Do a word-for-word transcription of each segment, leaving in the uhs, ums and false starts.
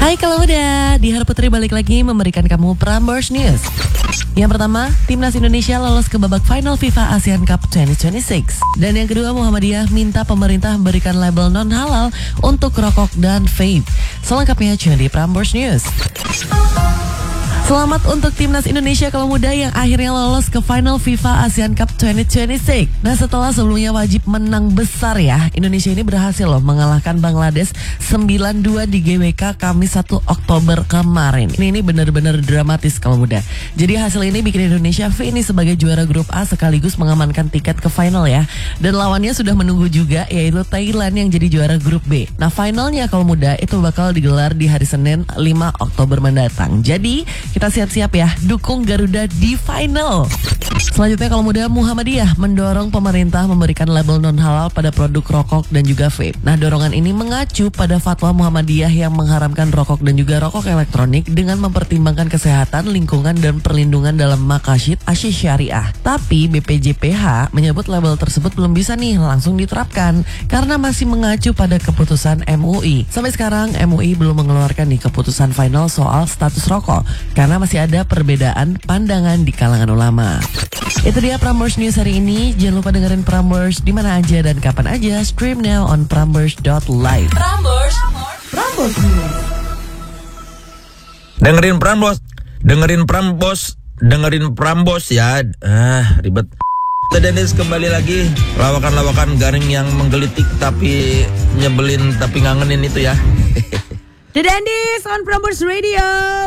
Hai kalau muda, Dihar Putri balik lagi memberikan kamu Prambors News. Yang pertama, Timnas Indonesia lolos ke babak final FIFA ASEAN Cup dua ribu dua puluh enam. Dan yang kedua, Muhammadiyah minta pemerintah memberikan label non-halal untuk rokok dan vape. Selengkapnya cuma di Prambors News. Selamat untuk Timnas Indonesia kalau muda yang akhirnya lolos ke final FIFA ASEAN Cup dua ribu dua puluh enam. Nah, setelah sebelumnya wajib menang besar ya, Indonesia ini berhasil loh mengalahkan Bangladesh sembilan dua di G W K Kamis satu Oktober kemarin. Ini ini benar-benar dramatis kalau muda. Jadi hasil ini bikin Indonesia finish sebagai juara grup A sekaligus mengamankan tiket ke final ya. Dan lawannya sudah menunggu juga, yaitu Thailand yang jadi juara grup B. Nah, finalnya kalau muda itu bakal digelar di hari Senin lima Oktober mendatang. Jadi kita siap-siap ya, dukung Garuda di final. Selanjutnya kalau muda, Muhammadiyah mendorong pemerintah memberikan label non-halal pada produk rokok dan juga vape. Nah, dorongan ini mengacu pada fatwa Muhammadiyah yang mengharamkan rokok dan juga rokok elektronik dengan mempertimbangkan kesehatan, lingkungan, dan perlindungan dalam maqasid asy syariah. Tapi B P J P H menyebut label tersebut belum bisa nih langsung diterapkan karena masih mengacu pada keputusan M U I. Sampai sekarang M U I belum mengeluarkan nih keputusan final soal status rokok karena masih ada perbedaan pandangan di kalangan ulama. Itu dia Prambors News hari ini. Jangan lupa dengerin Prambors di mana aja dan kapan aja. Stream now on prambors dot live. Prambors, Prambors News. Dengerin Prambors, dengerin Prambors, dengerin Prambors ya. Ah, ribet. Dennis kembali lagi, lawakan-lawakan garing yang menggelitik tapi nyebelin tapi ngangenin itu ya. The Dandis on Prambors Radio.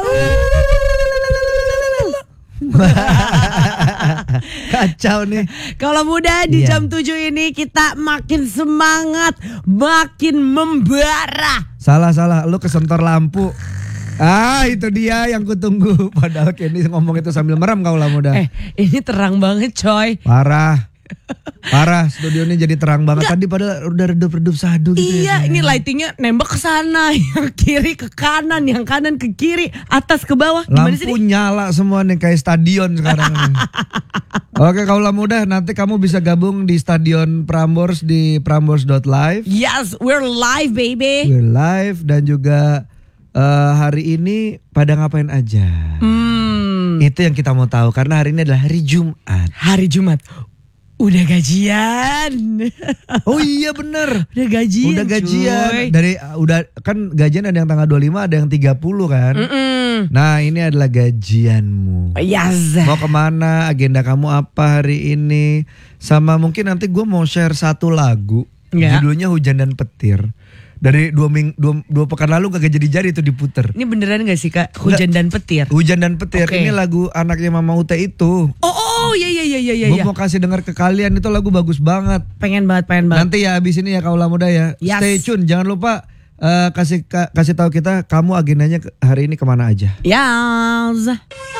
Kacau nih. Kalau muda di Iya. jam tujuh ini kita makin semangat, makin membara. Salah salah, lu kesentor lampu. Ah, itu dia yang kutunggu. Padahal Kenny ngomong itu sambil merem kau lah muda. Eh, ini terang banget coy. Parah. Parah, studio ini jadi terang banget. Tadi padahal udah redup-redup sadu gitu. Iya, ya. ini lightingnya nembak ke sana, yang kiri ke kanan, yang kanan ke kiri, atas ke bawah. Gimana sih? Lampu Dik? nyala semua nih kayak stadion sekarang nih. Oke, kaulah muda, nanti kamu bisa gabung di Stadion Prambors di prambors dot live. Yes, we're live baby. We're live dan juga uh, hari ini pada ngapain aja? Hmm, Itu yang kita mau tahu karena hari ini adalah hari Jumat. hari Jumat. Udah gajian. Oh iya bener. Udah gajian. Udah gajian. cuy. Dari uh, udah kan gajian ada yang tanggal dua puluh lima, ada yang tiga puluh kan. Mm-mm. Nah, ini adalah gajianmu. Yes. Mau kemana? Agenda kamu apa hari ini? Sama mungkin nanti gue mau share satu lagu. Ya. Judulnya Hujan dan Petir. Dari dua, ming, dua, dua pekan lalu gak jadi-jadi itu diputer. Ini beneran gak sih kak? Hujan dan petir. Hujan dan Petir. Oke. Ini lagu anaknya Mama Ute itu. Oh, oh, iya iya iya iya Gue iya. mau kasih dengar ke kalian, itu lagu bagus banget. Pengen banget, pengen banget. Nanti ya abis ini ya kaulah muda ya. Yes. Stay tune, jangan lupa uh, kasih ka, kasih tahu kita kamu agendanya ke- hari ini kemana aja. Yes.